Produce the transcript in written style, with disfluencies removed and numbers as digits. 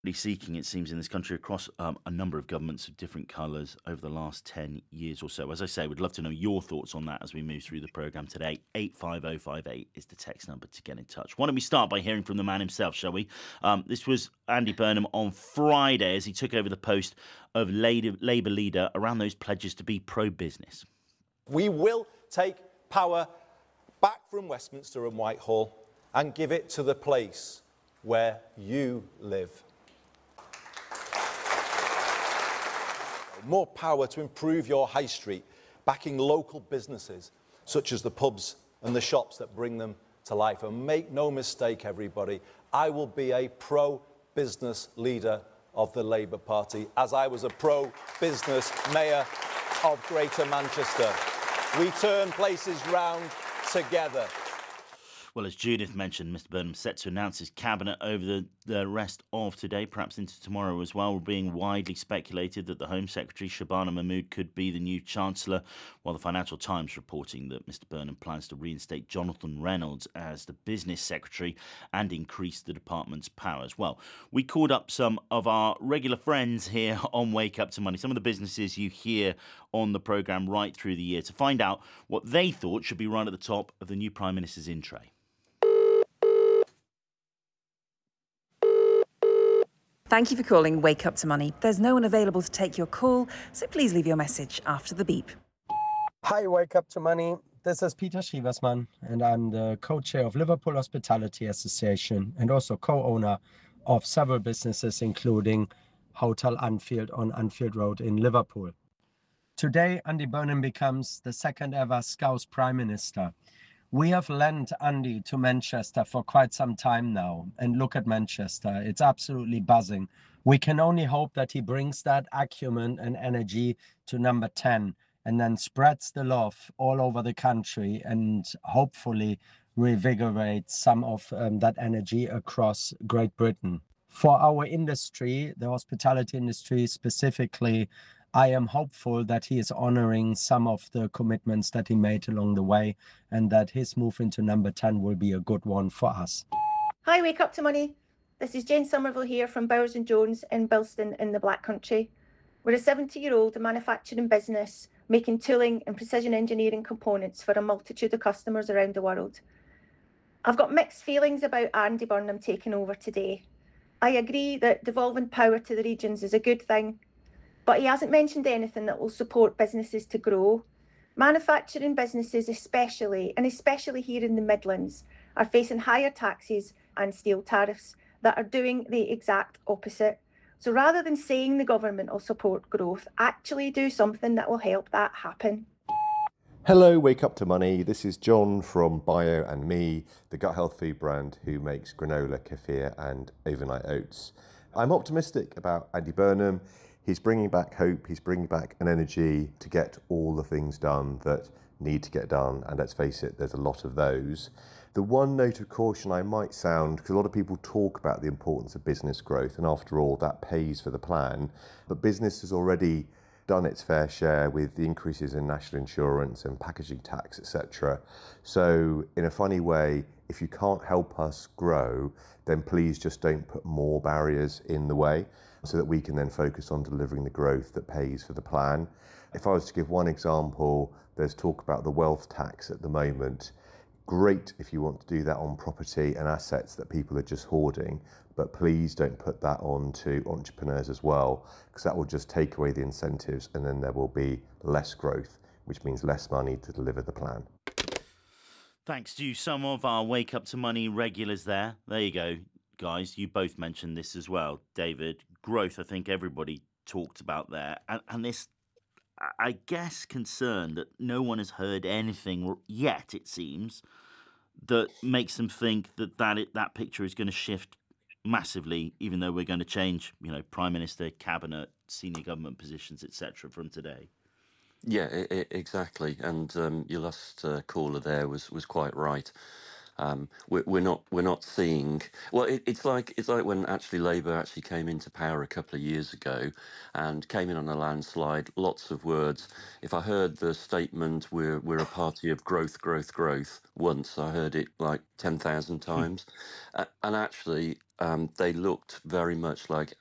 Seeking, it seems, in this country across a number of governments of different colours over the last 10 years or so. As I say, we'd love to know your thoughts on that as we move through the programme today. 85058 is the text number to get in touch. Why don't we start by hearing from the man himself, shall we? This was Andy Burnham on Friday as he took over the post of Labour leader around those pledges to be pro-business. We will take power back from Westminster and Whitehall and give it to the place where you live. More power to improve your high street, backing local businesses such as the pubs and the shops that bring them to life. And make no mistake, everybody, I will be a pro-business leader of the Labour Party, as I was a pro-business mayor of Greater Manchester. We turn places round together. Well, as Judith mentioned, Mr Burnham set to announce his cabinet over the rest of today, perhaps into tomorrow as well. We're being widely speculated that the Home Secretary, Shabana Mahmood, could be the new Chancellor, while the Financial Times reporting that Mr Burnham plans to reinstate Jonathan Reynolds as the Business Secretary and increase the department's powers. Well, we called up some of our regular friends here on Wake Up to Money, some of the businesses you hear on the programme right through the year, to find out what they thought should be right at the top of the new Prime Minister's in tray. Thank you for calling Wake Up to Money. There's no one available to take your call, so please leave your message after the beep. Hi, Wake Up to Money. This is Peter Schieversmann, and I'm the co-chair of Liverpool Hospitality Association and also co-owner of several businesses, including Hotel Anfield on Anfield Road in Liverpool. Today, Andy Burnham becomes the second ever Scouse Prime Minister. We have lent Andy to Manchester for quite some time now, and look at Manchester, it's absolutely buzzing. We can only hope that he brings that acumen and energy to number 10 and then spreads the love all over the country and hopefully revigorates some of that energy across Great Britain. For our industry, the hospitality industry specifically, I am hopeful that he is honoring some of the commitments that he made along the way and that his move into number 10 will be a good one for us. Hi, Wake Up to Money. This is Jane Somerville here from Bowers & Jones in Bilston in the Black Country. We're a 70-year-old manufacturing business making tooling and precision engineering components for a multitude of customers around the world. I've got mixed feelings about Andy Burnham taking over today. I agree that devolving power to the regions is a good thing, but he hasn't mentioned anything that will support businesses to grow. Manufacturing businesses especially here in the Midlands, are facing higher taxes and steel tariffs that are doing the exact opposite. So rather than saying the government will support growth, actually do something that will help that happen. Hello, Wake Up to Money. This is John from Bio and Me, the gut health food brand who makes granola, kefir and overnight oats. I'm optimistic about Andy Burnham. He's bringing back hope, he's bringing back an energy to get all the things done that need to get done, and let's face it, there's a lot of those. The one note of caution I might sound, because a lot of people talk about the importance of business growth, and after all, that pays for the plan, but business has already done its fair share with the increases in national insurance and packaging tax, etc. So in a funny way, if you can't help us grow, then please just don't put more barriers in the way so that we can then focus on delivering the growth that pays for the plan. If I was to give one example, there's talk about the wealth tax at the moment. Great if you want to do that on property and assets that people are just hoarding, but please don't put that on to entrepreneurs as well, because that will just take away the incentives and then there will be less growth, which means less money to deliver the plan. Thanks to some of our Wake Up to Money regulars there. There you go, guys. You both mentioned this as well, David. Growth, I think everybody talked about there. And this, I guess, concern that no one has heard anything yet, it seems, that makes them think that picture is going to shift massively, even though we're going to change, Prime Minister, Cabinet, senior government positions, etc. from today. Yeah, exactly. And your last caller there was quite right. We're not seeing. Well, it's like when actually Labour actually came into power a couple of years ago, and came in on a landslide. Lots of words. If I heard the statement "we're a party of growth, growth, growth" once, I heard it like 10,000 times, and actually they looked very much like